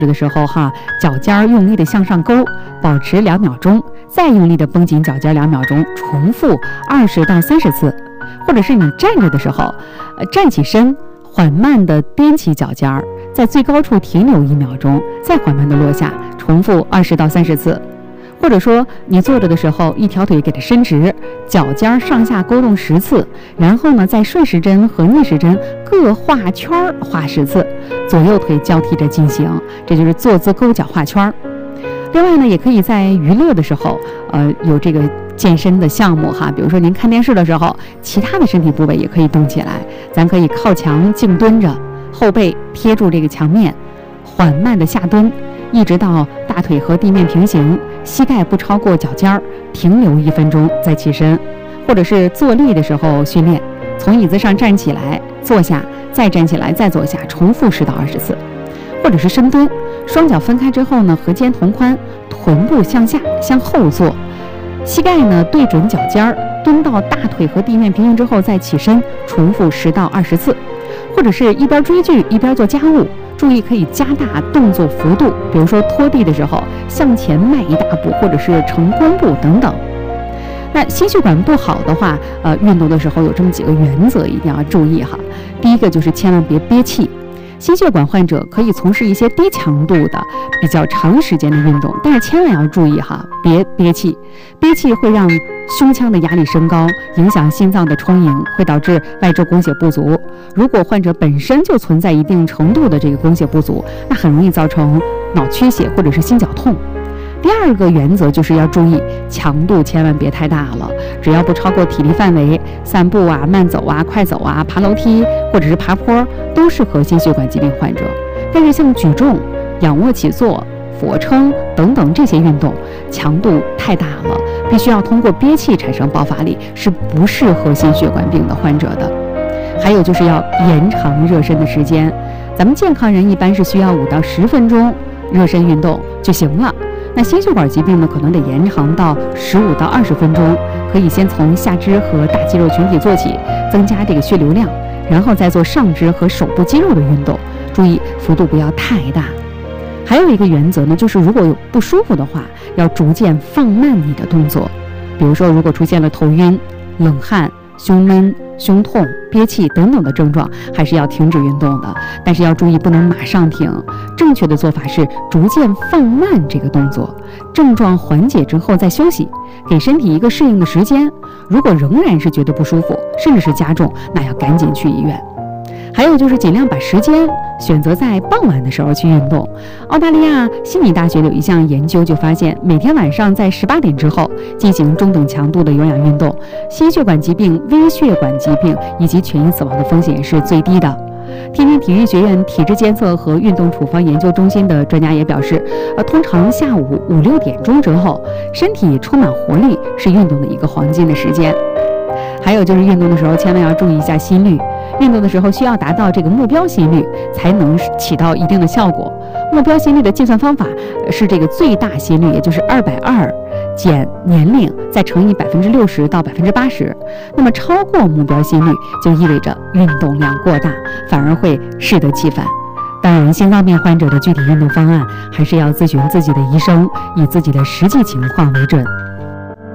的时候脚尖用力的向上勾，保持2秒钟，再用力的绷紧脚尖2秒钟，重复20到30次。或者是你站着的时候，站起身，缓慢的踮起脚尖，在最高处停留1秒钟，再缓慢的落下，重复20到30次。或者说你坐着的时候，一条腿给它伸直，脚尖上下勾动10次，然后呢，在顺时针和逆时针各画圈画10次，左右腿交替着进行，这就是坐姿勾脚画圈。另外呢，也可以在娱乐的时候，有这个健身的项目比如说您看电视的时候，其他的身体部位也可以动起来。咱可以靠墙静蹲着，后背贴住这个墙面，缓慢的下蹲，一直到大腿和地面平行，膝盖不超过脚尖，停留1分钟再起身。或者是坐立的时候训练，从椅子上站起来，坐下，再站起来，再坐下，重复10到20次。或者是深蹲，双脚分开之后呢，和肩同宽，臀部向下向后坐，膝盖呢对准脚尖，蹲到大腿和地面平行之后再起身，重复10到20次。或者是一边追剧一边做家务，注意可以加大动作幅度，比如说拖地的时候向前迈1大步，或者是呈弓步等等。那心血管不好的话，运动的时候有这么几个原则一定要注意第一个就是千万别憋气。心血管患者可以从事一些低强度的、比较长时间的运动，但是千万要注意别憋气。憋气会让胸腔的压力升高，影响心脏的充盈，会导致外周供血不足。如果患者本身就存在一定程度的这个供血不足，那很容易造成脑缺血或者是心绞痛。第二个原则就是要注意强度，千万别太大了，只要不超过体力范围，散步慢走快走爬楼梯或者是爬坡，都适合心血管疾病患者。但是像举重、仰卧起坐、俯卧撑等等这些运动，强度太大了，必须要通过憋气产生爆发力，是不适合心血管病的患者的。还有就是要延长热身的时间，咱们健康人一般是需要5到10分钟热身运动就行了。那心血管疾病呢，可能得延长到15到20分钟，可以先从下肢和大肌肉群体做起，增加这个血流量，然后再做上肢和手部肌肉的运动，注意幅度不要太大。还有一个原则呢，就是如果有不舒服的话，要逐渐放慢你的动作。比如说，如果出现了头晕、冷汗、胸闷、胸痛、憋气等等的症状，还是要停止运动的。但是要注意，不能马上停。正确的做法是逐渐放慢这个动作，症状缓解之后再休息，给身体一个适应的时间。如果仍然是觉得不舒服，甚至是加重，那要赶紧去医院。还有就是尽量把时间选择在傍晚的时候去运动。澳大利亚悉尼大学有一项研究就发现，每天晚上在18点之后进行中等强度的有氧运动，心血管疾病、微血管疾病以及全因死亡的风险是最低的。天津体育学院体质监测和运动处方研究中心的专家也表示，通常下午5、6点钟之后，身体充满活力是运动的一个黄金的时间。还有就是运动的时候千万要注意一下心率，运动的时候需要达到这个目标心率才能起到一定的效果。目标心率的计算方法是这个最大心率，也就是220减年龄再乘以60%到80%。那么超过目标心率就意味着运动量过大，反而会适得其反。当然，心脏病患者的具体运动方案还是要咨询自己的医生，以自己的实际情况为准。